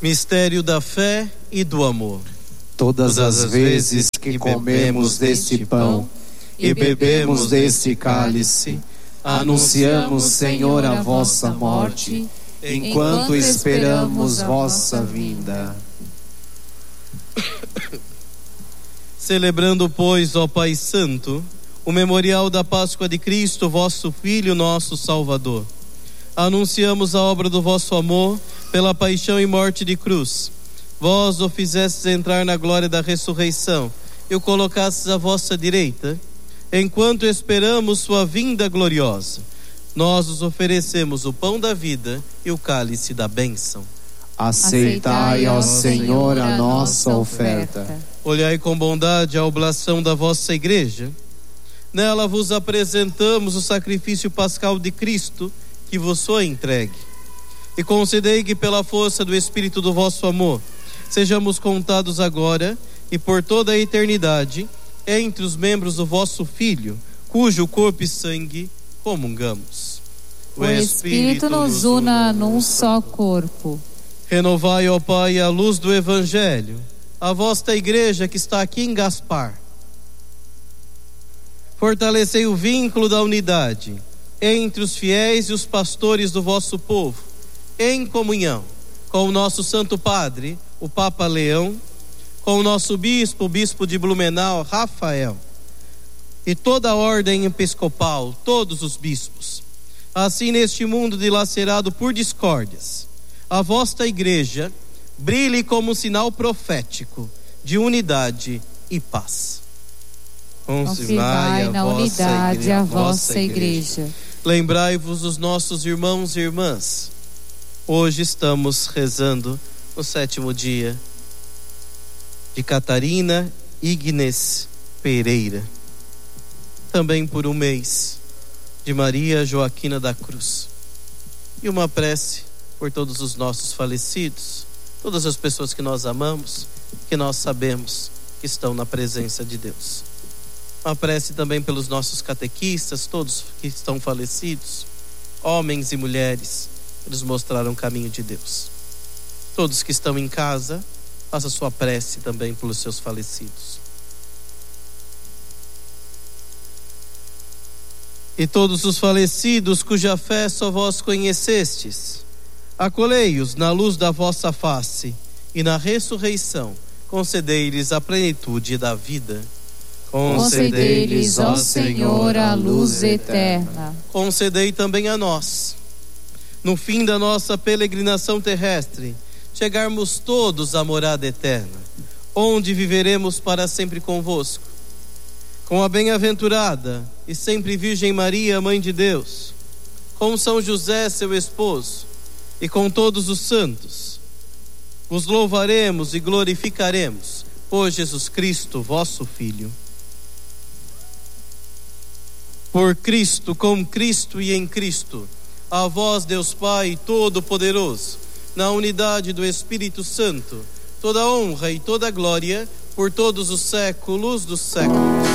Mistério da fé e do amor. Todas as vezes que comemos deste pão e bebemos deste cálice, anunciamos, Senhor, a vossa morte, enquanto esperamos vossa vinda. Celebrando, pois, ó Pai Santo, o memorial da Páscoa de Cristo, vosso Filho, nosso Salvador, anunciamos a obra do vosso amor pela paixão e morte de cruz. Vós o fizestes entrar na glória da ressurreição e o colocastes à vossa direita. Enquanto esperamos sua vinda gloriosa, nós os oferecemos o pão da vida e o cálice da bênção. Aceitai, ó Senhor, a nossa oferta. Olhai com bondade a oblação da vossa igreja. Nela vos apresentamos o sacrifício pascal de Cristo, que vos foi entregue. E concedei que pela força do Espírito do vosso amor, sejamos contados agora e por toda a eternidade entre os membros do vosso Filho, cujo corpo e sangue comungamos. O Espírito nos una num só corpo. Renovai, ó Pai, a luz do Evangelho, a vossa igreja que está aqui em Gaspar. Fortalecei o vínculo da unidade entre os fiéis e os pastores do vosso povo, em comunhão com o nosso Santo Padre, o Papa Leão, com o nosso bispo, o bispo de Blumenau, Rafael, e toda a ordem episcopal, todos os bispos. Assim, neste mundo dilacerado por discórdias, a vossa igreja brilhe como um sinal profético de unidade e paz. Confirmai na unidade a vossa igreja. Lembrai-vos dos nossos irmãos e irmãs. Hoje estamos rezando o 7º dia de Catarina Ignes Pereira. Também por um mês de Maria Joaquina da Cruz. E uma prece por todos os nossos falecidos, todas as pessoas que nós amamos, que nós sabemos que estão na presença de Deus. Uma prece também pelos nossos catequistas, todos que estão falecidos, homens e mulheres, eles mostraram o caminho de Deus. Todos que estão em casa, faça sua prece também pelos seus falecidos. E todos os falecidos cuja fé só vós conhecestes, acolhei-os na luz da vossa face e na ressurreição concedei-lhes a plenitude da vida. Concedei-lhes, ó Senhor, a luz eterna. Concedei também a nós, no fim da nossa peregrinação terrestre, chegarmos todos à morada eterna, onde viveremos para sempre convosco. Com a bem-aventurada e sempre Virgem Maria, Mãe de Deus, com São José, seu esposo, e com todos os santos, vos louvaremos e glorificaremos por Jesus Cristo, vosso Filho. Por Cristo, com Cristo e em Cristo, a vós, Deus Pai Todo-Poderoso, na unidade do Espírito Santo, toda honra e toda glória por todos os séculos dos séculos.